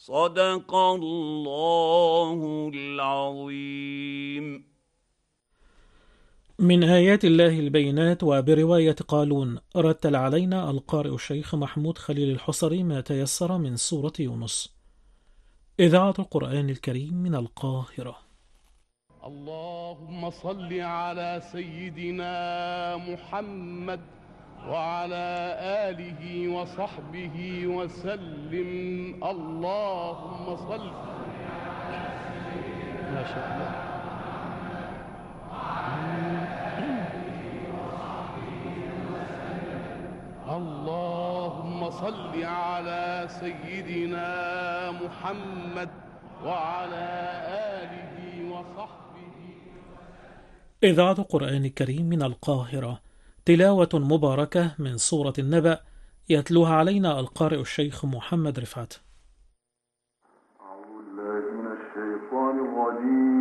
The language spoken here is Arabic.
صدق الله العظيم. من آيات الله البينات. وبرواية قالون رتل علينا القارئ الشيخ محمود خليل الحصري ما تيسر من سورة يونس. إذاعة القرآن الكريم من القاهرة. اللهم صل على سيدنا محمد وعلى آله وصحبه وسلم. اللهم صل. ما شاء الله. اللهم صل على سيدنا محمد وعلى آله وصحبه. إذاعة القرآن الكريم من القاهرة. تلاوة مباركة من سورة النبأ يتلوها علينا القارئ الشيخ محمد رفعت. أعوذ بالله من الشيطان الرجيم.